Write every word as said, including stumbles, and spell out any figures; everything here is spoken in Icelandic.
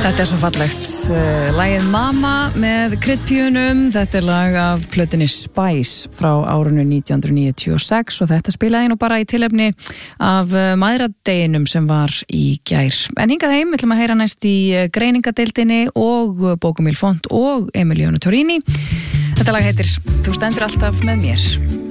Þetta er svo fallegt. Lagið Mama með Kryddpíunum. Þetta er lag af plötunni Spice frá árinu nítján hundruð níutíu og sex og þetta spilaði nú bara í tilefni af mæðradeginum sem var í gær. En hingað heim ætlum að heyra næst í greiningadeildinni og Bókumil Font og Emiliano Torrini. Þetta lag heitir Þú stendur alltaf með mér.